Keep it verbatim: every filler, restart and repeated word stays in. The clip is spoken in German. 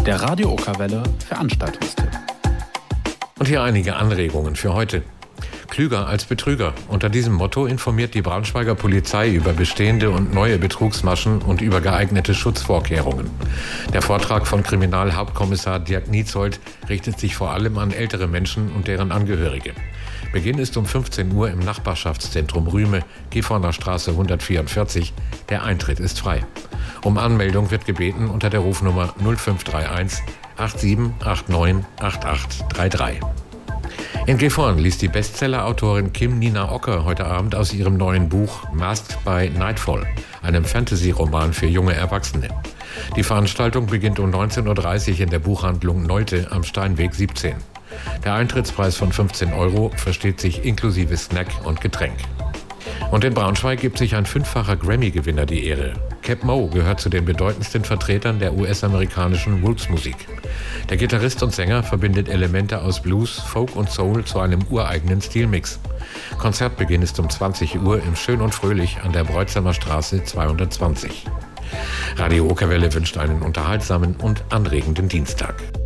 Der Radio Okerwelle Veranstaltungstipp. Und hier einige Anregungen für heute. Klüger als Betrüger. Unter diesem Motto informiert die Braunschweiger Polizei über bestehende und neue Betrugsmaschen und über geeignete Schutzvorkehrungen. Der Vortrag von Kriminalhauptkommissar Dirk Nietzold richtet sich vor allem an ältere Menschen und deren Angehörige. Beginn ist um fünfzehn Uhr im Nachbarschaftszentrum Rühme, Gifhorner Straße hundertvierundvierzig. Der Eintritt ist frei. Um Anmeldung wird gebeten unter der Rufnummer null fünf drei eins acht sieben acht neun acht acht drei drei. In Gifhorn liest die Bestseller-Autorin Kim Nina Ocker heute Abend aus ihrem neuen Buch Masked by Nightfall, einem Fantasy-Roman für junge Erwachsene. Die Veranstaltung beginnt um neunzehn Uhr dreißig in der Buchhandlung Neute am Steinweg siebzehn. Der Eintrittspreis von fünfzehn Euro versteht sich inklusive Snack und Getränk. Und in Braunschweig gibt sich ein fünffacher Grammy-Gewinner die Ehre. Cap Moe gehört zu den bedeutendsten Vertretern der U S-amerikanischen Roots-Musik. Der Gitarrist und Sänger verbindet Elemente aus Blues, Folk und Soul zu einem ureigenen Stilmix. Konzertbeginn ist um zwanzig Uhr im Schön und Fröhlich an der Breutsamer Straße zweihundertzwanzig. Radio Okerwelle wünscht einen unterhaltsamen und anregenden Dienstag.